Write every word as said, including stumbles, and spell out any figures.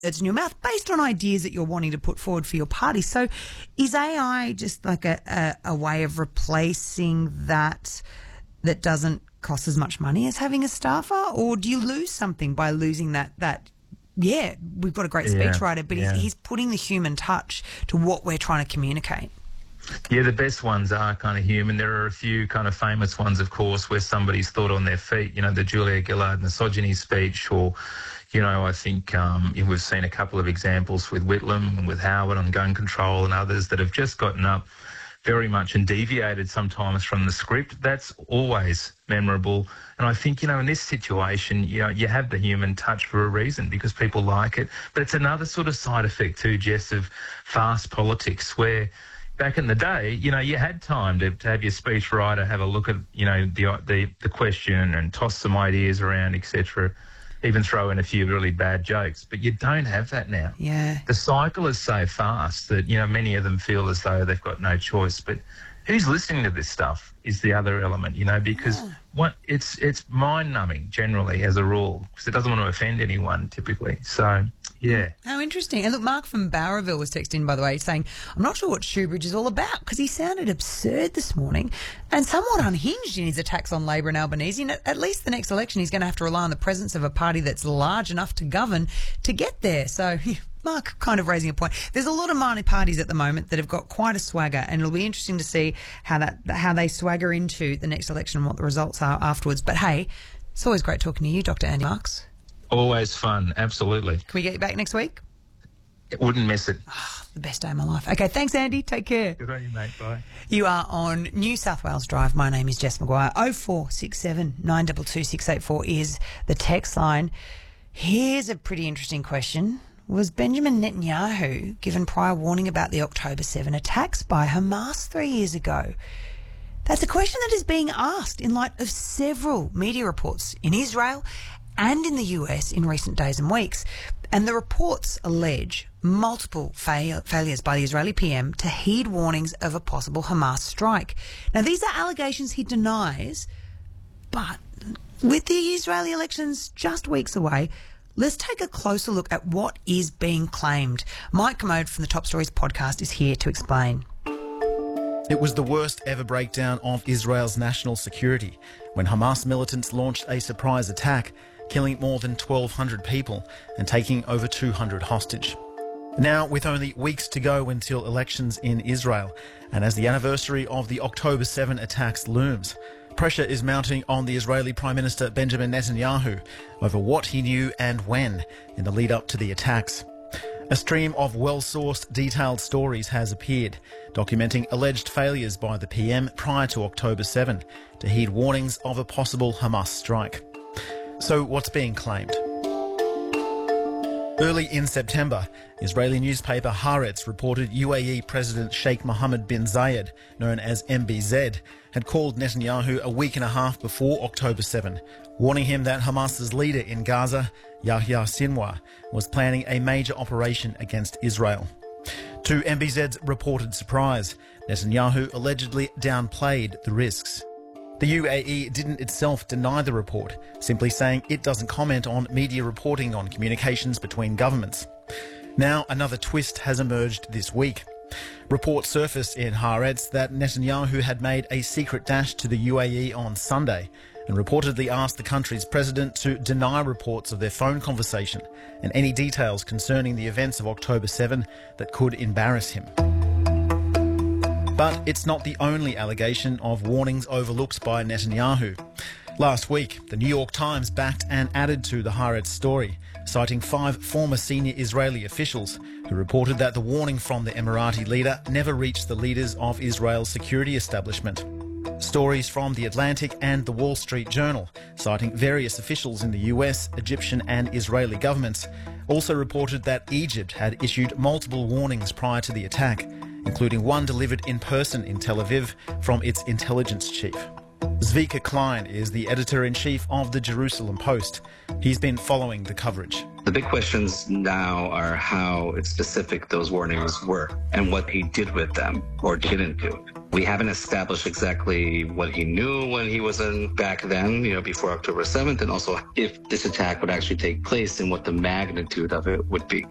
words in your mouth based on ideas that you're wanting to put forward for your party. So is A I just like a, a, a way of replacing that that doesn't cost as much money as having a staffer? Or do you lose something by losing that, that yeah, we've got a great Yeah, speechwriter, but yeah. he's, he's putting the human touch to what we're trying to communicate? Yeah, the best ones are kind of human. There are a few kind of famous ones, of course, where somebody's thought on their feet, you know, the Julia Gillard misogyny speech, or, you know, I think um, we've seen a couple of examples with Whitlam and with Howard on gun control and others that have just gotten up very much and deviated sometimes from the script. That's always memorable. And I think, you know, in this situation, you know, you have the human touch for a reason because people like it. But it's another sort of side effect too, Jess, of fast politics where back in the day, you know, you had time to, to have your speechwriter have a look at, you know, the, the the question and toss some ideas around, et cetera, even throw in a few really bad jokes. But you don't have that now. Yeah. The cycle is so fast that, you know, many of them feel as though they've got no choice. But who's listening to this stuff is the other element, you know, because Yeah. what it's it's mind-numbing generally as a rule because it doesn't want to offend anyone typically. So, yeah. How interesting. And look, Mark from Bowraville was texted in, by the way, saying, I'm not sure what Shoebridge is all about because he sounded absurd this morning and somewhat unhinged in his attacks on Labor and Albanese. And at, at least the next election, he's going to have to rely on the presence of a party that's large enough to govern to get there. So, Mark kind of raising a point. There's a lot of minor parties at the moment that have got quite a swagger, and it'll be interesting to see how that how they swagger into the next election and what the results are afterwards. But hey, it's always great talking to you, Doctor Andy Marks. Always fun, absolutely. Can we get you back next week? Wouldn't miss it. Oh, the best day of my life. Okay, thanks, Andy. Take care. Good on you, mate. Bye. You are on New South Wales Drive. My name is Jess McGuire. oh four six seven, nine two two, six eight four is the text line. Here's a pretty interesting question. Was Benjamin Netanyahu given prior warning about the October seventh attacks by Hamas three years ago? That's a question that is being asked in light of several media reports in Israel and in the U S in recent days and weeks. And the reports allege multiple fail- failures by the Israeli P M to heed warnings of a possible Hamas strike. Now, these are allegations he denies, but with the Israeli elections just weeks away, let's take a closer look at what is being claimed. Mike Commode from the Top Stories podcast is here to explain. It was the worst ever breakdown of Israel's national security when Hamas militants launched a surprise attack, killing more than twelve hundred people and taking over two hundred hostage. Now, with only weeks to go until elections in Israel, and as the anniversary of the October seventh attacks looms, pressure is mounting on the Israeli Prime Minister Benjamin Netanyahu over what he knew and when in the lead up to the attacks. A stream of well-sourced, detailed stories has appeared, documenting alleged failures by the P M prior to October seventh to heed warnings of a possible Hamas strike. So what's being claimed? Early in September, Israeli newspaper Haaretz reported U A E President Sheikh Mohammed bin Zayed, known as M B Z, had called Netanyahu a week and a half before October seventh, warning him that Hamas's leader in Gaza, Yahya Sinwar, was planning a major operation against Israel. To M B Z's reported surprise, Netanyahu allegedly downplayed the risks. The U A E didn't itself deny the report, simply saying it doesn't comment on media reporting on communications between governments. Now, another twist has emerged this week. Reports surfaced in Haaretz that Netanyahu had made a secret dash to the U A E on Sunday and reportedly asked the country's president to deny reports of their phone conversation and any details concerning the events of October seventh that could embarrass him. But it's not the only allegation of warnings overlooked by Netanyahu. Last week, the New York Times backed and added to the Haaretz story, citing five former senior Israeli officials who reported that the warning from the Emirati leader never reached the leaders of Israel's security establishment. Stories from The Atlantic and The Wall Street Journal, citing various officials in the U S, Egyptian and Israeli governments, also reported that Egypt had issued multiple warnings prior to the attack, including one delivered in person in Tel Aviv from its intelligence chief. Zvika Klein is the editor-in-chief of the Jerusalem Post. He's been following the coverage. The big questions now are how specific those warnings were and what he did with them or didn't do. We haven't established exactly what he knew when he was in back then, you know, before October seventh, and also if this attack would actually take place and what the magnitude of it would be.